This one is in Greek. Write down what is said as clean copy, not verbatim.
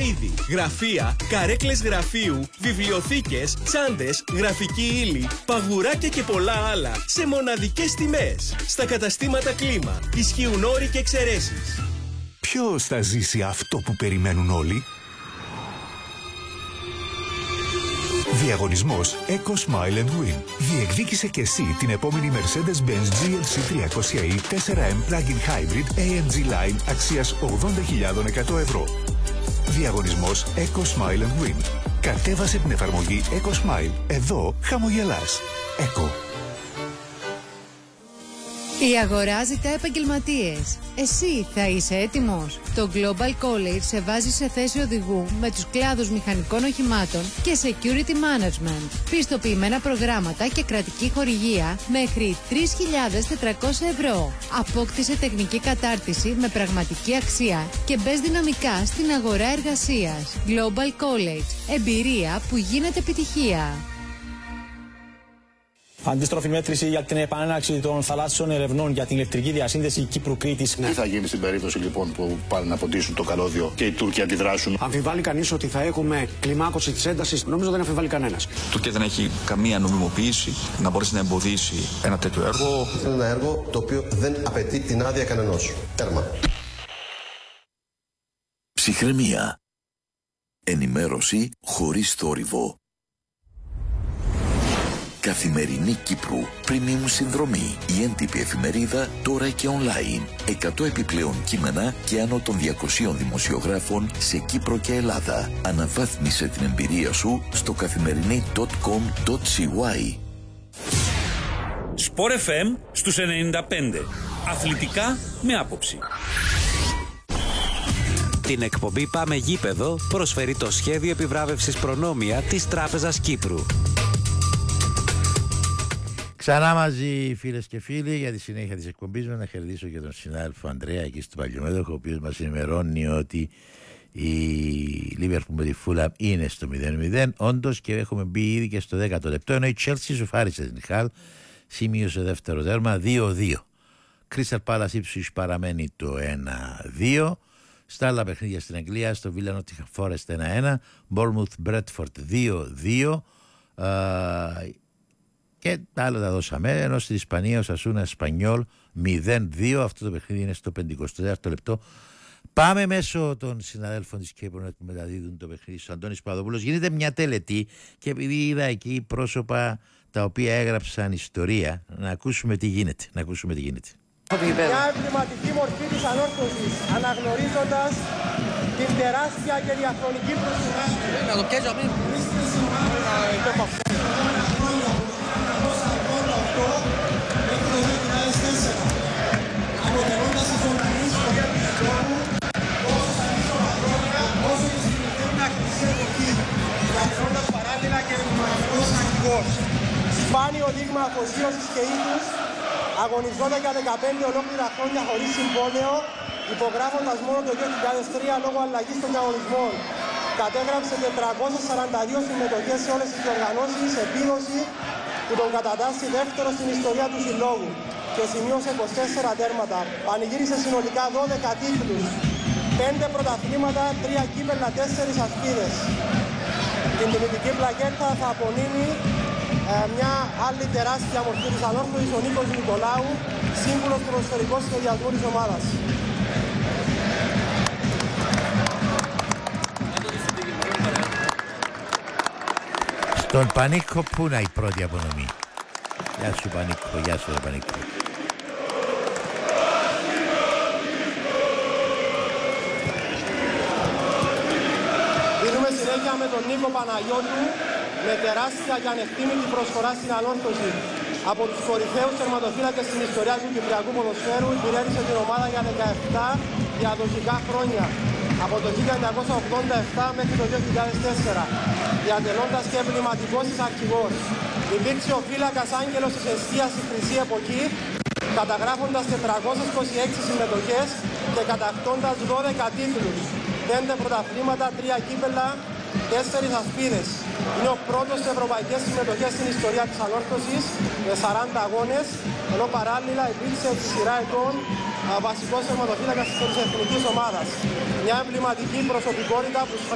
είδη, γραφεία, καρέκλες γραφείου, βιβλιοθήκες, τσάντες, γραφική ύλη, παγουράκια και πολλά άλλα σε μοναδικές τιμές. Στα καταστήματα Κλίμα ισχύουν όροι και εξαιρέσεις. Ποιος θα ζήσει αυτό που περιμένουν όλοι? Διαγωνισμός Eco Smile and Win. Διεκδίκησε και εσύ την επόμενη Mercedes-Benz GLC 300e 4M Plug-in Hybrid AMG Line αξίας 80.100 ευρώ. Διαγωνισμός Eco Smile and Win. Κατέβασε την εφαρμογή Eco Smile. Εδώ χαμογελάς. Eco. Η αγορά ζητά επαγγελματίες. Εσύ θα είσαι έτοιμος? Το Global College σε βάζει σε θέση οδηγού με τους κλάδους μηχανικών οχημάτων και Security Management. Πιστοποιημένα προγράμματα και κρατική χορηγία μέχρι 3.400 ευρώ. Απόκτησε τεχνική κατάρτιση με πραγματική αξία και μπες δυναμικά στην αγορά εργασίας. Global College. Εμπειρία που γίνεται επιτυχία. Αντίστροφη μέτρηση για την επανέναρξη των θαλάσσιων ερευνών για την ηλεκτρική διασύνδεση Κύπρου-Κρήτης. Τι θα γίνει στην περίπτωση λοιπόν που πάνε να ποτίσουν το καλώδιο και οι Τούρκοι αντιδράσουν? Αμφιβάλλει κανείς ότι θα έχουμε κλιμάκωση της έντασης? Νομίζω δεν αμφιβάλλει κανένας. Η Τουρκία δεν έχει καμία νομιμοποίηση να μπορέσει να εμποδίσει ένα τέτοιο έργο. Είναι ένα έργο το οποίο δεν απαιτεί την άδεια κανενός. Τέρμα. Ψυχραιμία. Ενημέρωση χωρίς θόρυβο. Καθημερινή Κύπρου, premium συνδρομή. Η έντυπη εφημερίδα τώρα και online. 100 επιπλέον κείμενα και άνω των 200 δημοσιογράφων σε Κύπρο και Ελλάδα. Αναβάθμισε την εμπειρία σου στο καθημερινή.com.cy. Sport FM στους 95. Αθλητικά με άποψη. Την εκπομπή Πάμε Γήπεδο προσφέρει το σχέδιο επιβράβευσης Προνόμια της Τράπεζας Κύπρου. Ξανά μαζί φίλες και φίλοι για τη συνέχεια της εκπομπής μου. Να χαιρετήσω και τον συνάδελφο Ανδρέα εκεί στο Παλιομέτωχο, ο οποίος μας ενημερώνει ότι η Λίβερπουλ με τη Φούλαμ είναι στο 0-0 όντως, και έχουμε μπει ήδη και στο 10ο λεπτό, ενώ η Chelsea σουφάρισε την Χαλ, σημείωσε δεύτερο τέρμα 2-2. Crystal Palace Ipswich παραμένει το 1-2. Στα άλλα παιχνίδια στην Αγγλία, στο Villa Nottingham Forest 1-1, Bournemouth Bradford 2-2, και τα άλλα τα δώσαμε, ενώ στην Ισπανία ο Σασούνα Σπανιόλ 0-2. Αυτό το παιχνίδι είναι στο 54ο λεπτό. Πάμε μέσω των συναδέλφων της Κύπρου που μεταδίδουν το παιχνίδι στο Αντώνης Παπαδοπούλος. Γίνεται μια τελετή και επειδή είδα εκεί πρόσωπα τα οποία έγραψαν ιστορία, να ακούσουμε τι γίνεται. Μια εμβληματική μορφή της ανόρθωσης, αναγνωρίζοντας την τεράστια και διαχρονική προσφορά. Να το πιέζω αμήν. Αποτελώντας συμφωνίες στο γέρμα του λόγου, όσο στα δύσκολα χρόνια, όσο και στην μητέρνα χρυσή εποχή, καθιστώντας παράλληλα και δημοκρατικός αρχηγός. Σπάνιο δείγμα αφοσίωσης και ήθους, αγωνιζόταν για 15 ολόκληρα χρόνια χωρίς συμβόλαιο, υπογράφοντας μόνο το 2003 λόγω αλλαγής των κανονισμών. Κατέγραψε 442 συμμετοχές σε όλες τις διοργανώσεις, επίδοση που τον κατατάσσει δεύτερο στην ιστορία του συλλόγου και σημείωσε 24 τέρματα. Πανηγύρισε συνολικά 12 τίτλους, 5 πρωταθλήματα, 3 κύπελλα, 4 ασπίδες. Την τιμητική πλακέτα θα απονείμει μια άλλη τεράστια μορφή της ανόρθωσης, ο Νίκος Νικολάου, σύμβουλος του ποδοσφαιρικού σχεδιασμού της ομάδας. Στον Πανίκο πού είναι η πρώτη απονομή? Γεια σου Πανίκο, γεια σου Πανίκο. Δίνουμε συνέχεια με τον Νίκο Παναγιώτου με τεράστια και ανεκτήμητη προσφορά στην ανόρθωση. Από τους κορυφαίους τερματοφύλακες στην ιστορία του κυπριακού ποδοσφαίρου, υπηρέτησε την ομάδα για 17 διαδοχικά χρόνια. Από το 1987 μέχρι το 2004, διατελώντας και εμβληματικός της αρχηγός. Υπήρξε ο φύλακας άγγελος της εστίας στη χρυσή εποχή, καταγράφοντας 426 συμμετοχές και κατακτώντας 12 τίτλους, 5 πρωταθλήματα, 3 κύπελλα, 4 ασπίδες. Είναι ο πρώτος σε ευρωπαϊκές συμμετοχές στην ιστορία της ανόρθωσης με 40 αγώνες, ενώ παράλληλα υπήρξε τη σειρά ετών βασικός τερματοφύλακας της εθνικής ομάδας. Μια εμβληματική προσωπικότητα που